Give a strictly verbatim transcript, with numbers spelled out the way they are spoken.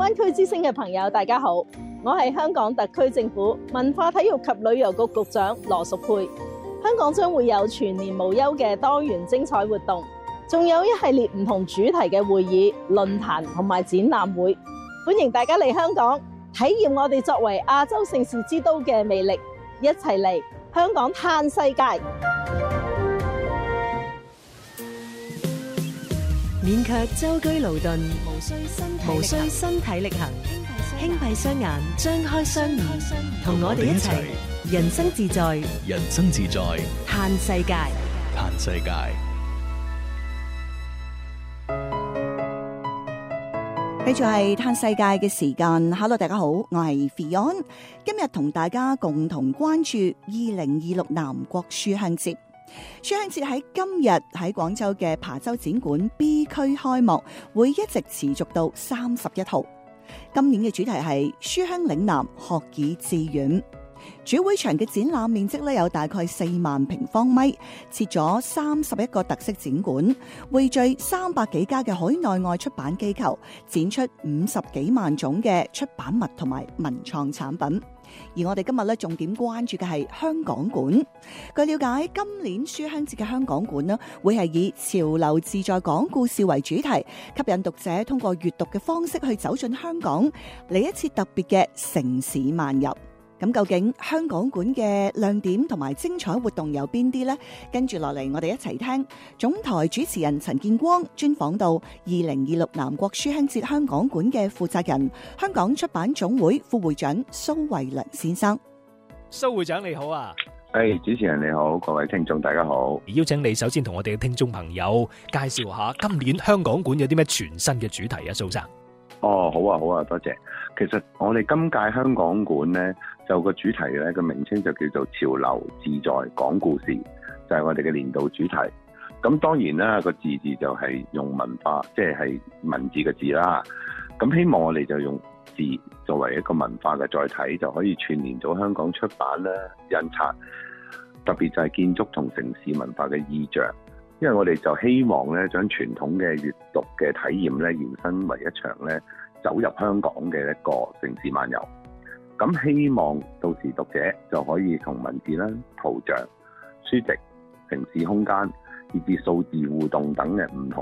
灣區之聲嘅朋友，大家好，我係香港特區政府文化體育及旅遊局局長羅淑佩。香港將會有全年無休嘅多元精彩活動，仲有一系列唔同主題嘅會議、論壇同埋展覽會，歡迎大家嚟香港體驗我哋作為亞洲盛事之都嘅魅力，一齊嚟香港嘆世界。 免卻舟車勞頓，無需身體無需身體力行，輕閉雙眼，張開雙耳，同我哋一齊人生自在， 人生自在， 嘆世界， 嘆世界。 繼續係嘆世界嘅時間。Hello， 大家好，我係 Fion， 今日同大家共同關注二零二六南國書香節。書香節喺今日喺廣州嘅琶洲展館 B 區開幕，會一直持續到三十一號。今年嘅主題係書香嶺南，學以致遠。主會場嘅展覽面積咧有大概四萬平方米，設咗三十一個特色展館，匯聚三百幾家嘅海內外出版機構，展出五十幾萬種嘅出版物同埋文創產品。而我哋今日咧重點關注嘅係香港館。據了解，今年書香節嘅香港館咧會係以潮流自在講故事為主題，吸引讀者通過閱讀嘅方式去走進香港，嚟一次特別嘅城市漫遊。咁究竟香港館嘅亮點同埋精彩活動有邊啲呢？跟住落嚟，我哋一齊聽總台主持人陳建光專訪到二零二六南國書香節香港館嘅負責人、香港出版總會副會長蘇慧良先生。 蘇會長你好啊！ 誒、hey，主持人你好，各位聽眾大家好。 邀請你首先同我哋嘅聽眾朋友介紹下今年香港館有啲咩全新嘅主題啊，蘇生。 哦，好啊，好啊，多謝。其實我哋今屆香港館呢，就個主題咧個名稱就叫做潮流自在講故事，就係、是、我哋嘅年度主題。咁當然啦，個字字就係用文化，即係係文字嘅字啦。咁希望我哋就用字作為一個文化嘅載體，就可以串聯到香港出版啦、印刷，特別就係建築同城市文化嘅意象。因為我哋就希望咧，將傳統嘅閱讀嘅體驗咧，延伸為一場咧走入香港嘅一個城市漫遊。咁希望到時讀者就可以從文字啦、圖像、書籍、城市空間以至數字互動等嘅唔同